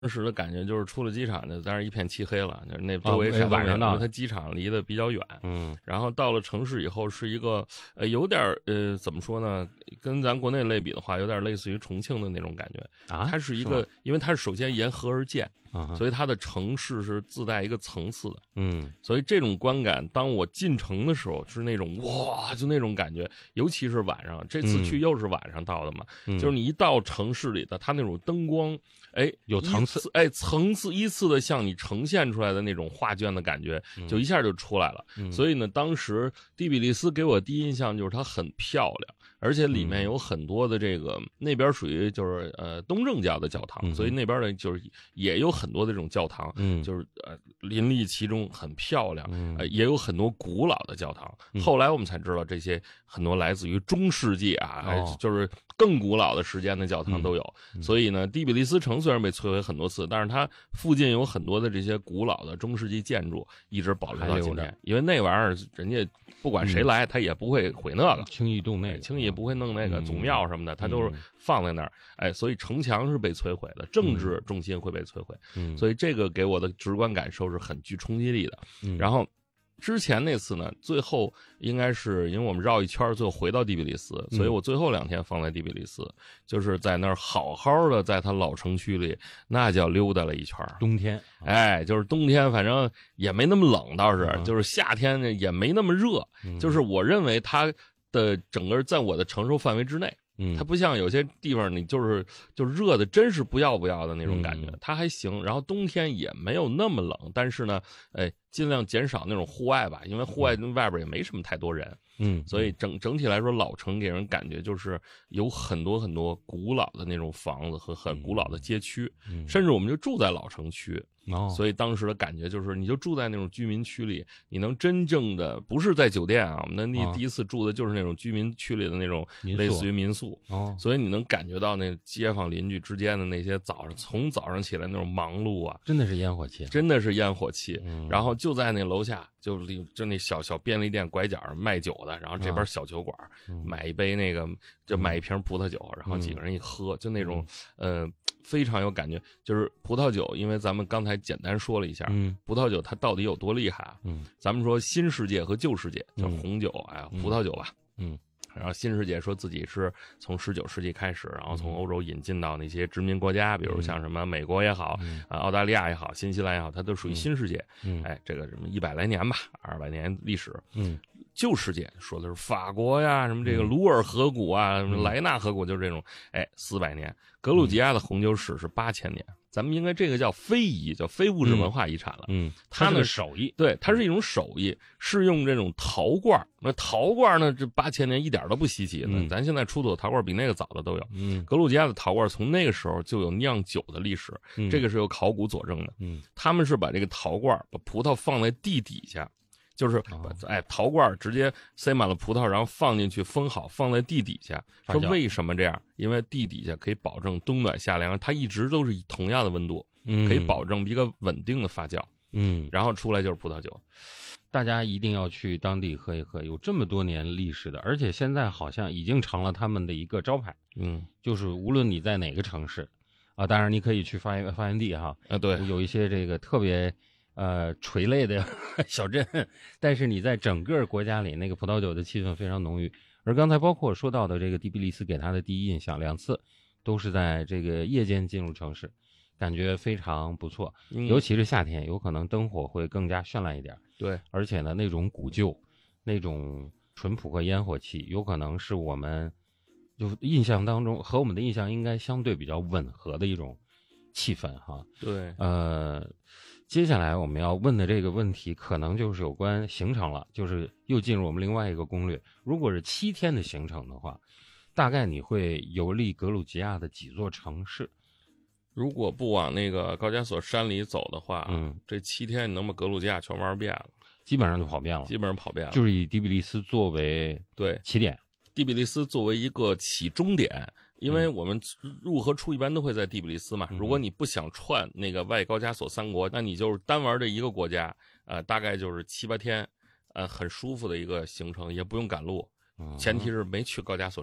当时的感觉就是出了机场就当然一片漆黑了，就是那周围晚上到，它机场离得比较远，然后到了城市以后是一个有点怎么说呢，跟咱国内类比的话，有点类似于重庆的那种感觉啊。它是一个，因为它是首先沿河而建，所以它的城市是自带一个层次的，所以这种观感，当我进城的时候是那种哇，就那种感觉，尤其是晚上，这次去又是晚上到的嘛，就是你一到城市里的，它那种灯光。 有层次， 层次依次的向你呈现出来的那种画卷的感觉，就一下就出来了。所以呢，当时第比利斯给我第一印象就是它很漂亮，而且里面有很多的这个那边属于就是东正教的教堂，所以那边的就是也有很多的这种教堂，就是林立其中，很漂亮，也有很多古老的教堂。后来我们才知道，这些很多来自于中世纪啊，就是更古老的时间的教堂都有。所以呢，第比利斯城虽然被摧毁很多次，但是它附近有很多的这些古老的中世纪建筑一直保留到今天。因为那玩意儿，人家不管谁来，他也不会毁那个， 轻易动那个， 轻易不会弄那个祖庙什么的，他都是放在那儿。所以城墙是被摧毁的，政治中心会被摧毁。所以这个给我的直观感受是很具冲击力的。然后之前那次呢，最后应该是因为我们绕一圈，最后回到第比利斯，所以我最后2天放在第比利斯，就是在那儿好好的在它老城区里，那叫溜达了一圈。 冬天， 就是冬天，反正也没那么冷，倒是就是夏天呢也没那么热，就是我认为它的整个在我的承受范围之内。它不像有些地方你就热的真是不要的那种感觉，它还行。然后冬天也没有那么冷，但是呢，尽量减少那种户外吧，因为户外外边也没什么太多人。所以整体来说，老城给人感觉就是有很多很多古老的那种房子和很古老的街区，甚至我们就住在老城区。所以当时的感觉就是，你就住在那种居民区里，你能真正的不是在酒店啊，我们第一次住的就是那种居民区里的那种类似于民宿，所以你能感觉到那街坊邻居之间的那些从早上起来那种忙碌啊， 真的是烟火气， 真的是烟火气。然后就在那楼下，就那小便利店拐角卖酒的，然后这边小酒馆，买一杯那个就买一瓶葡萄酒，然后几个人一喝，就那种非常有感觉。就是葡萄酒，因为咱们刚才简单说了一下，葡萄酒它到底有多厉害啊？咱们说新世界和旧世界，叫红酒，葡萄酒吧，然后新世界说自己是从19世纪开始，然后从欧洲引进到那些殖民国家，比如像什么美国也好，澳大利亚也好，新西兰也好，它都属于新世界。这个什么100来年吧，200年历史。旧世界说的是法国呀，什么这个鲁尔河谷啊，什么莱纳河谷，就是这种，400年。格鲁吉亚的红酒史是8000年。咱们应该这个叫非遗，叫非物质文化遗产了。 它的手艺， 对，它是一种手艺，是用这种陶罐。那陶罐呢，这8000年一点都不稀奇。咱现在出土陶罐比那个早的都有。格鲁吉亚的陶罐从那个时候就有酿酒的历史，这个是有考古佐证的。他们是把这个陶罐把葡萄放在地底下。就是陶罐直接塞满了葡萄，然后放进去封好，放在地底下。说为什么这样？因为地底下可以保证冬暖夏凉，它一直都是以同样的温度，可以保证一个稳定的发酵。然后出来就是葡萄酒。 大家一定要去当地喝一喝，有这么多年历史的，而且现在好像已经成了他们的一个招牌。就是无论你在哪个城市啊，当然你可以去发源地哈。 对， 有一些这个特别。垂类的小镇，但是你在整个国家里那个葡萄酒的气氛非常浓郁。而刚才包括说到的这个第比利斯给他的第一印象，2次都是在这个夜间进入城市，感觉非常不错。尤其是夏天，有可能灯火会更加绚烂一点。 对， 而且呢，那种古旧、那种淳朴和烟火气，有可能是我们就印象当中和我们的印象应该相对比较吻合的一种气氛哈。 对， 接下来我们要问的这个问题，可能就是有关行程了，就是又进入我们另外一个攻略。如果是7天的行程的话，大概你会游历格鲁吉亚的几座城市？ 如果不往那个高加索山里走的话，这7天你能把格鲁吉亚全玩遍了， 基本上就跑遍了。 就是以第比利斯作为起点， 第比利斯作为一个起终点。因为我们入和出一般都会在第比利斯嘛，如果你不想串那个外高加索3国，那你就是单玩这一个国家，大概就是7、8天，很舒服的一个行程，也不用赶路，前提是没去高加索山。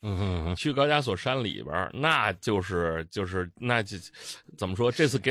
嗯， 去高加索山里边，那就是那就怎么说？这次给